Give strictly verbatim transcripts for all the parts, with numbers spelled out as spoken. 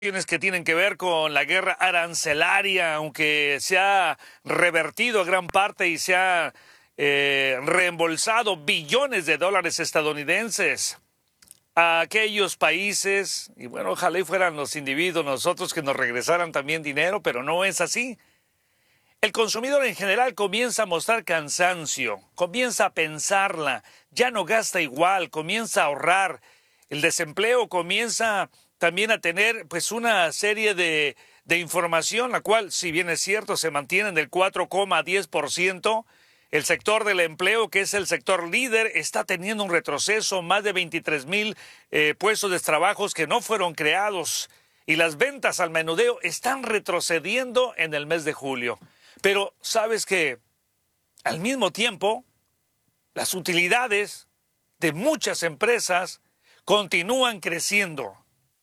Que tienen que ver con la guerra arancelaria, aunque se ha revertido gran parte y se ha eh, reembolsado billones de dólares estadounidenses a aquellos países, y bueno, ojalá y fueran los individuos, nosotros, que nos regresaran también dinero, pero no es así. El consumidor en general comienza a mostrar cansancio, comienza a pensarla, ya no gasta igual, comienza a ahorrar, el desempleo comienza también a tener pues una serie de, de información, la cual, si bien es cierto, se mantiene en el cuatro coma diez por ciento. El sector del empleo, que es el sector líder, está teniendo un retroceso, más de veintitrés mil eh, puestos de trabajo que no fueron creados. Y las ventas al menudeo están retrocediendo en el mes de julio. Pero, ¿sabes qué? Al mismo tiempo, las utilidades de muchas empresas continúan creciendo.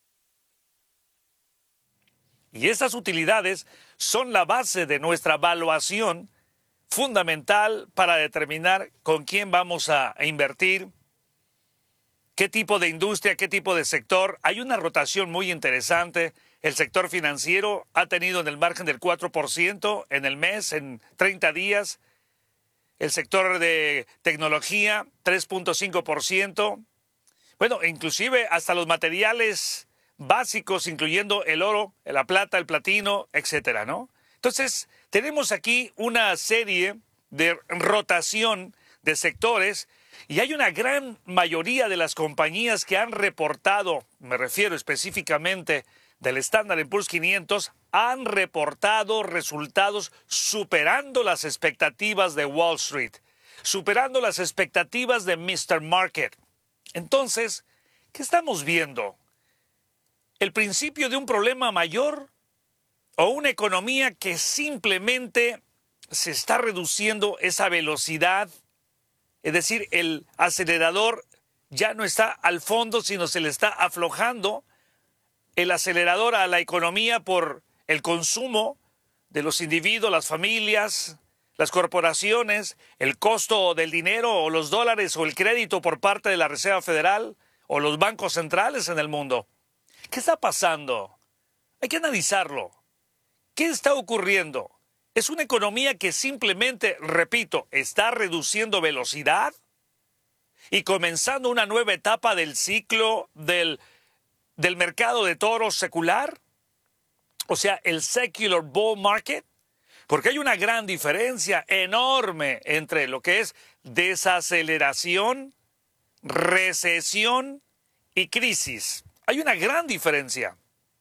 Y estas utilidades son la base de nuestra evaluación fundamental para determinar con quién vamos a invertir, qué tipo de industria, qué tipo de sector. Hay una rotación muy interesante. El sector financiero ha tenido en el margen del cuatro por ciento en el mes, en treinta días. El sector de tecnología, tres punto cinco por ciento. Bueno, inclusive hasta los materiales básicos, incluyendo el oro, la plata, el platino, etcétera, ¿no? Entonces, tenemos aquí una serie de rotación de sectores y hay una gran mayoría de las compañías que han reportado, me refiero específicamente del Standard and Poor's quinientos, han reportado resultados superando las expectativas de Wall Street, superando las expectativas de míster Market. Entonces, ¿qué estamos viendo? ¿El principio de un problema mayor o una economía que simplemente se está reduciendo esa velocidad? Es decir, el acelerador ya no está al fondo, sino se le está aflojando el acelerador a la economía por el consumo de los individuos, las familias, las corporaciones, el costo del dinero o los dólares o el crédito por parte de la Reserva Federal o los bancos centrales en el mundo. ¿Qué está pasando? Hay que analizarlo. ¿Qué está ocurriendo? ¿Es una economía que simplemente, repito, está reduciendo velocidad y comenzando una nueva etapa del ciclo del, del mercado de toros secular? O sea, el secular bull market. Porque hay una gran diferencia enorme entre lo que es desaceleración, recesión y crisis. Hay una gran diferencia.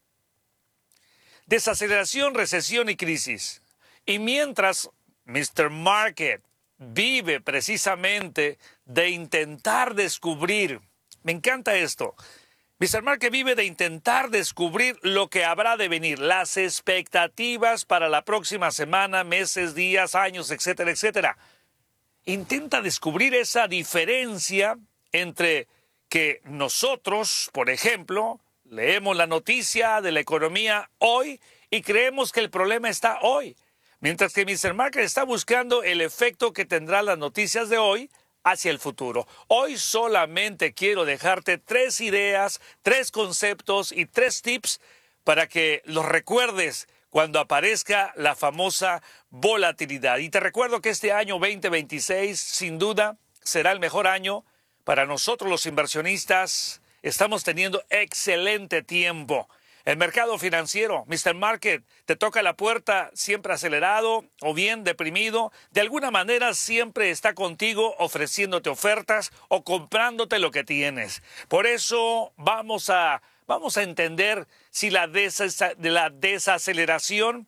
Desaceleración, recesión y crisis. Y mientras míster Market vive precisamente de intentar descubrir, me encanta esto, míster Market vive de intentar descubrir lo que habrá de venir, las expectativas para la próxima semana, meses, días, años, etcétera, etcétera. Intenta descubrir esa diferencia entre que nosotros, por ejemplo, leemos la noticia de la economía hoy y creemos que el problema está hoy, mientras que míster Market está buscando el efecto que tendrán las noticias de hoy hacia el futuro. Hoy solamente quiero dejarte tres ideas, tres conceptos y tres tips para que los recuerdes cuando aparezca la famosa volatilidad. Y te recuerdo que este año veinte veintiséis, sin duda, será el mejor año para nosotros los inversionistas. Estamos teniendo excelente tiempo. El mercado financiero, míster Market, te toca la puerta siempre acelerado o bien deprimido. De alguna manera siempre está contigo ofreciéndote ofertas o comprándote lo que tienes. Por eso vamos a, vamos a entender si la, desa, la desaceleración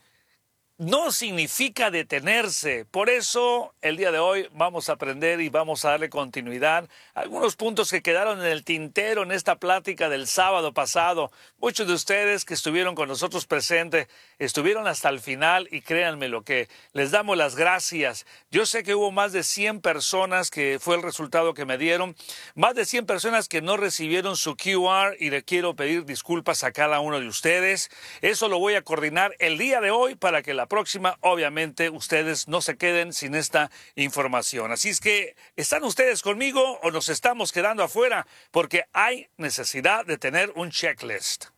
no significa detenerse. Por eso, el día de hoy vamos a aprender y vamos a darle continuidad a algunos puntos que quedaron en el tintero en esta plática del sábado pasado. Muchos de ustedes que estuvieron con nosotros presentes estuvieron hasta el final y créanme lo que les damos las gracias. Yo sé que hubo más de cien personas, que fue el resultado que me dieron, más de cien personas que no recibieron su Q R y le quiero pedir disculpas a cada uno de ustedes. Eso lo voy a coordinar el día de hoy para que la próxima, obviamente, ustedes no se queden sin esta información. Así es que, ¿están ustedes conmigo o nos estamos quedando afuera? Porque hay necesidad de tener un checklist.